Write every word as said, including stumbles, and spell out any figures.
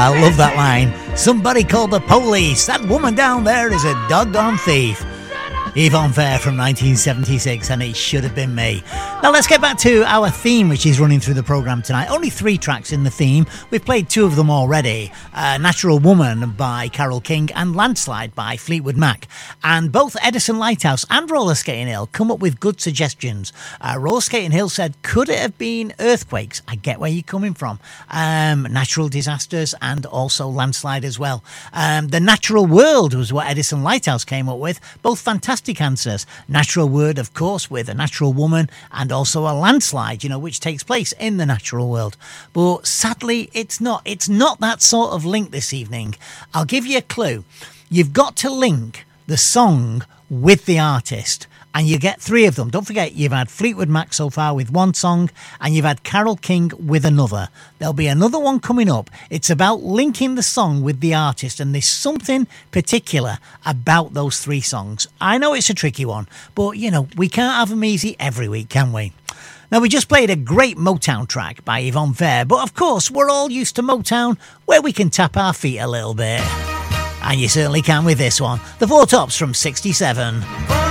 I love that line. Somebody called the police. That woman down there is a doggone thief. Yvonne Fair from nineteen seventy-six, and it should have been me. Now let's get back to our theme, which is running through the programme tonight. Only three tracks in the theme. We've played two of them already. Uh, Natural Woman by Carole King and Landslide by Fleetwood Mac. And both Edison Lighthouse and Roller Skating Hill come up with good suggestions. Uh, Roller Skating Hill said, could it have been earthquakes? I get where you're coming from. Um, natural disasters and also landslide as well. Um, the Natural World was what Edison Lighthouse came up with. Both fantastic answers. Natural World, of course, with a natural woman, and also a landslide, you know, which takes place in the natural world. But sadly, it's not. It's not that sort of link this evening. I'll give you a clue. You've got to link the song with the artist, and you get three of them. Don't forget, you've had Fleetwood Mac so far with one song, and you've had Carole King with another. There'll be another one coming up. It's about linking the song with the artist, and there's something particular about those three songs. I know it's a tricky one, but, you know, we can't have them easy every week, can we? Now, we just played a great Motown track by Yvonne Fair, but of course, we're all used to Motown, where we can tap our feet a little bit. And you certainly can with this one. The Four Tops from sixty-seven.